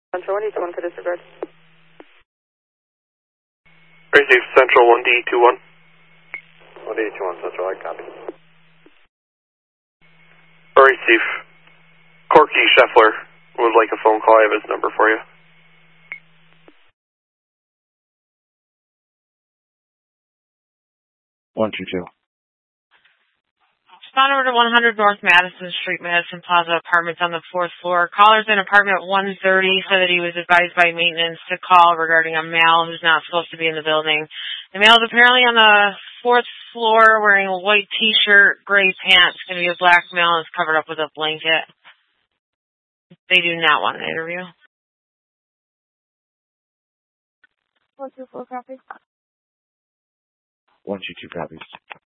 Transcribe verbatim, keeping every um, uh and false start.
Central one D two one for disregard. Very safe, Central one D two one. one D two one Central, I copy. Very safe. Corky Scheffler would like a phone call. I have his number for you. one two two. On over to one hundred North Madison Street, Madison Plaza Apartments on the fourth floor. Caller's in apartment one thirty said that he was advised by maintenance to call regarding a male who's not supposed to be in the building. The male is apparently on the fourth floor wearing a white t-shirt, gray pants. Going to be a black male and is covered up with a blanket. They do not want an interview. one two four copies. one two two copies.